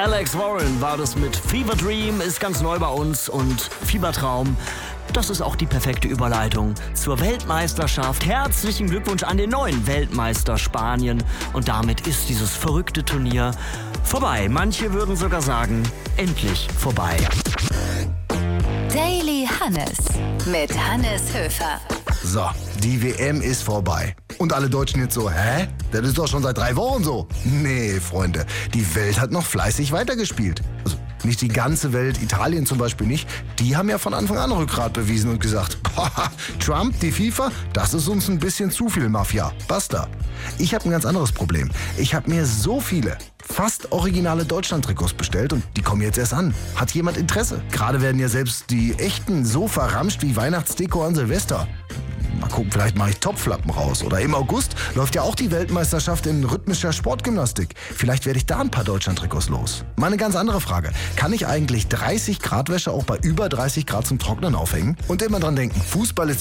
Alex Warren war das mit Fever Dream, ist ganz neu bei uns, und Fiebertraum. Das ist auch die perfekte Überleitung zur Weltmeisterschaft. Herzlichen Glückwunsch an den neuen Weltmeister Spanien. Und damit ist dieses verrückte Turnier vorbei. Manche würden sogar sagen, endlich vorbei. Daily Hannes mit Hannes Höfer. So, die WM ist vorbei. Und alle Deutschen jetzt so, hä? Das ist doch schon seit 3 Wochen so. Nee, Freunde, die Welt hat noch fleißig weitergespielt. Also nicht die ganze Welt, Italien zum Beispiel nicht. Die haben ja von Anfang an Rückgrat bewiesen und gesagt, Trump, die FIFA, das ist uns ein bisschen zu viel Mafia. Basta. Ich habe ein ganz anderes Problem. Ich habe mir so viele fast originale Deutschland-Trikots bestellt und die kommen jetzt erst an. Hat jemand Interesse? Gerade werden ja selbst die echten so verramscht wie Weihnachtsdeko an Silvester. Mal gucken, vielleicht mache ich Topflappen raus. Oder im August läuft ja auch die Weltmeisterschaft in rhythmischer Sportgymnastik. Vielleicht werde ich da ein paar Deutschland-Trikots los. Mal eine ganz andere Frage. Kann ich eigentlich 30 Grad Wäsche auch bei über 30 Grad zum Trocknen aufhängen? Und immer dran denken, Fußball ist